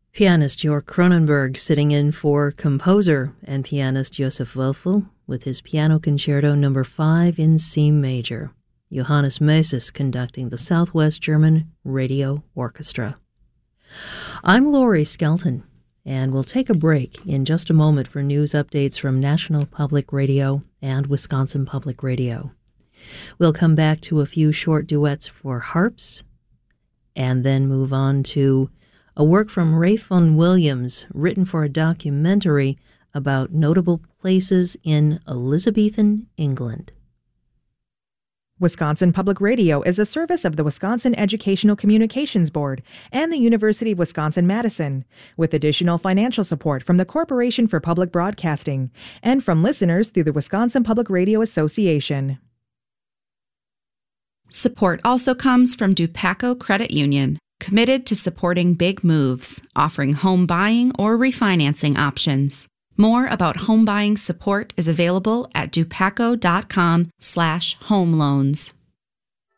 Pianist Jörg Cronenberg sitting in for composer and pianist Josef Wölfel with his Piano Concerto No. 5 in C major. Johannes Moses conducting the Southwest German Radio Orchestra. I'm Laurie Skelton, and we'll take a break in just a moment for news updates from National Public Radio and Wisconsin Public Radio. We'll come back to a few short duets for harps, and then move on to a work from Ray Vaughan Williams, written for a documentary about notable places in Elizabethan England. Wisconsin Public Radio is a service of the Wisconsin Educational Communications Board and the University of Wisconsin-Madison, with additional financial support from the Corporation for Public Broadcasting and from listeners through the Wisconsin Public Radio Association. Support also comes from Dupaco Credit Union, committed to supporting big moves, offering home buying or refinancing options. More about home buying support is available at dupaco.com/home loans.